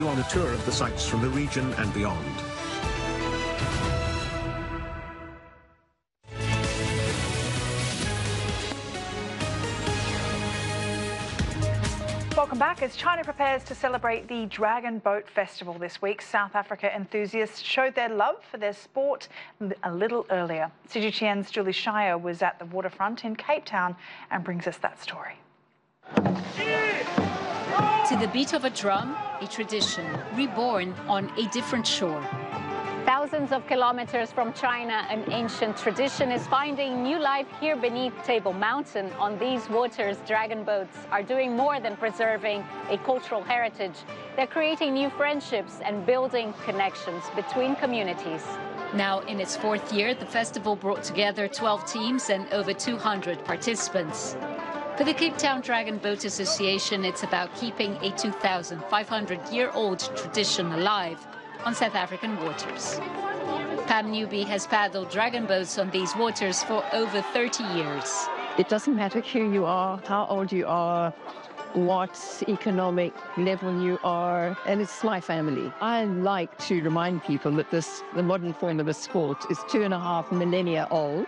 On a tour of the sights from the region and beyond. Welcome back. As China prepares to celebrate the Dragon Boat Festival this week, South Africa enthusiasts showed their love for their sport a little earlier. CGTN's Julie Shire was at the waterfront in Cape Town and brings us that story. To the beat of a drum, a tradition reborn on a different shore. Thousands of kilometers from China, an ancient tradition is finding new life here beneath Table Mountain. On these waters, dragon boats are doing more than preserving a cultural heritage. They're creating new friendships and building connections between communities. Now in its fourth year, the festival brought together 12 teams and over 200 participants. For the Cape Town Dragon Boat Association, it's about keeping a 2,500-year-old tradition alive on South African waters. Pam Newby has paddled dragon boats on these waters for over 30 years. It doesn't matter who you are, how old you are, what economic level you are, and it's my family. I like to remind people that the modern form of the sport is 2.5 millennia old.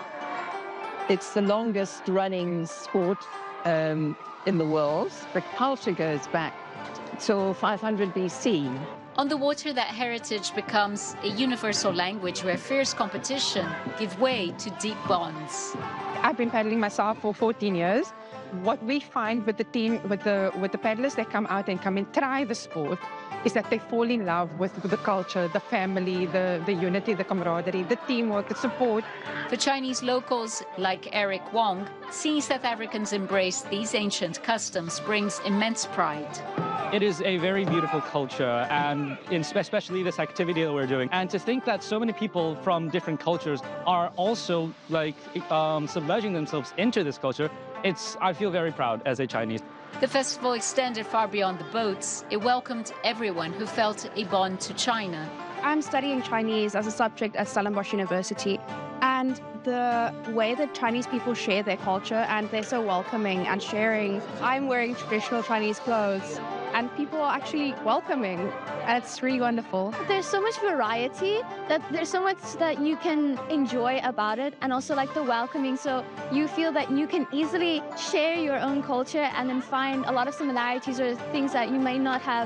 It's the longest running sport in the world. The culture goes back till 500 BC. On the water, that heritage becomes a universal language where fierce competition gives way to deep bonds. I've been paddling myself for 14 years. What we find with the team, with the paddlers that come out and come and try the sport, is that they fall in love with the culture, the family, the unity, the camaraderie, the teamwork, the support. For Chinese locals like Eric Wong, seeing South Africans embrace these ancient customs brings immense pride. It is a very beautiful culture, and especially this activity that we're doing. And to think that so many people from different cultures are also submerging themselves into this culture, I feel very proud as a Chinese. The festival extended far beyond the boats. It welcomed everyone who felt a bond to China. I'm studying Chinese as a subject at Stellenbosch University, and the way that Chinese people share their culture, and they're so welcoming and sharing. I'm wearing traditional Chinese clothes, and people are actually welcoming, and it's really wonderful. There's so much variety, that there's so much that you can enjoy about it, and also like the welcoming, so you feel that you can easily share your own culture and then find a lot of similarities or things that you may not have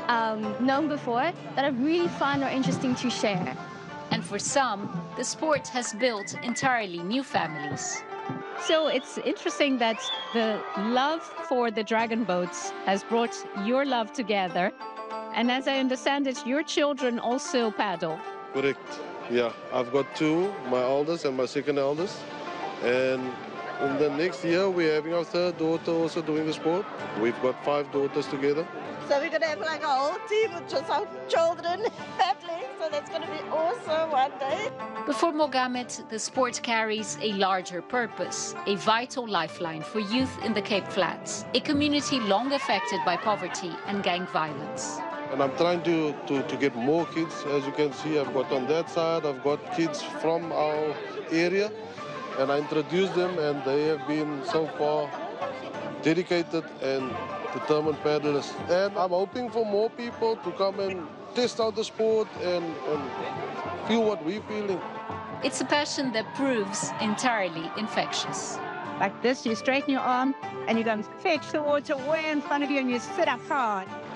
known before that are really fun or interesting to share. And for some, the sport has built entirely new families. So it's interesting that the love for the dragon boats has brought your love together. And as I understand it, your children also paddle. Correct. Yeah, I've got two, my oldest and my second eldest. And in the next year, we're having our third daughter also doing the sport. We've got 5 daughters together. So we're going to have like a whole team of just our children paddling, so that's going to be awesome one day. But for Mogamed, the sport carries a larger purpose, a vital lifeline for youth in the Cape Flats, a community long affected by poverty and gang violence. And I'm trying to get more kids. As you can see, I've got on that side, I've got kids from our area, and I introduced them, and they have been so far dedicated and determined paddlers. And I'm hoping for more people to come and test out the sport and feel what we're feeling. It's a passion that proves entirely infectious. Like this, you straighten your arm and you go and fetch the water way in front of you and you sit up hard.